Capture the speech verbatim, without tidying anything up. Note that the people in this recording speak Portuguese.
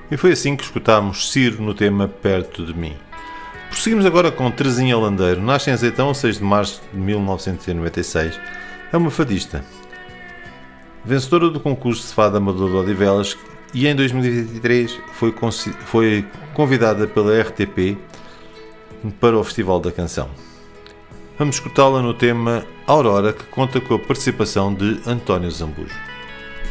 E foi assim que escutámos Ciro no tema Perto de Mim. Prosseguimos agora com Terezinha Landeiro. Nasce em Azeitão a seis de março de mil novecentos e noventa e seis. É uma fadista. Vencedora do concurso de fado amador de Odivelas e em dois mil e vinte e três foi, foi convidada pela R T P para o Festival da Canção. Vamos escutá-la no tema Aurora, que conta com a participação de António Zambujo.